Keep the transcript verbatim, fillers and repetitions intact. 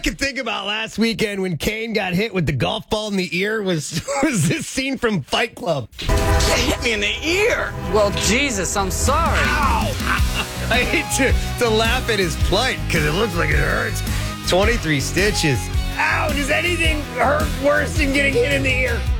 could think about last weekend when Kane got hit with the golf ball in the ear was, was this scene from Fight Club. It hit me in the ear. Well, Jesus, I'm sorry. Ow! I hate to, to laugh at his plight because it looks like it hurts. twenty-three stitches. Ow, does anything hurt worse than getting hit in the ear?